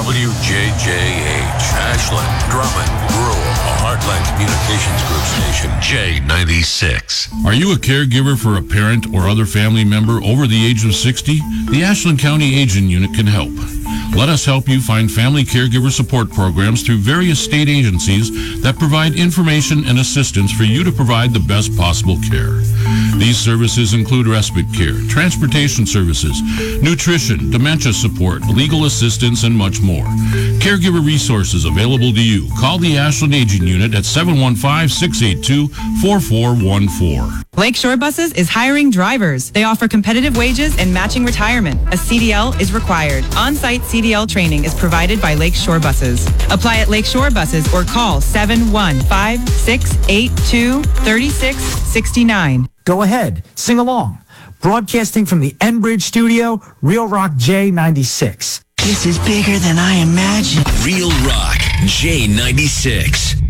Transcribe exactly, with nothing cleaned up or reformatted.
W J J H, Ashland, Drummond, Rural, a Heartland Communications Group station, J ninety-six. Are you a caregiver for a parent or other family member over the age of sixty? The Ashland County Aging Unit can help. Let us help you find family caregiver support programs through various state agencies that provide information and assistance for you to provide the best possible care. These services include respite care, transportation services, nutrition, dementia support, legal assistance, and much more. Caregiver resources available to you. Call the Ashland Aging Unit at seven one five, six eight two, four four one four. Lakeshore Buses is hiring drivers. They offer competitive wages and matching retirement. A C D L is required. On-site C D L training is provided by Lakeshore Buses. Apply at Lakeshore Buses or call seven one five, six eight two, three six six nine. Go ahead, sing along. Broadcasting from the Enbridge studio, Real Rock J ninety-six. This is bigger than I imagined. Real Rock J ninety-six.